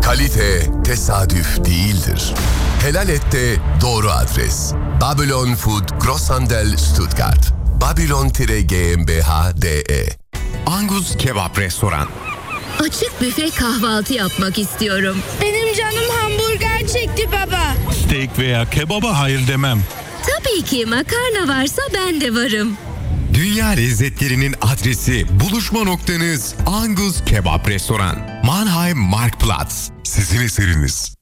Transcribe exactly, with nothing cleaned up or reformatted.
Kalite tesadüf değildir. Helal et de doğru adres. Babylon Food Grosshandel Stuttgart. Babylon-GmbH.de. Angus Kebap Restoran. Açık büfe kahvaltı yapmak istiyorum. Benim canım hamburger çekti baba. Steak veya kebaba hayır demem. Tabii ki makarna varsa ben de varım. Dünya lezzetlerinin adresi, buluşma noktanız Angus Kebap Restoran. Mannheim Marktplatz. Sizin eseriniz.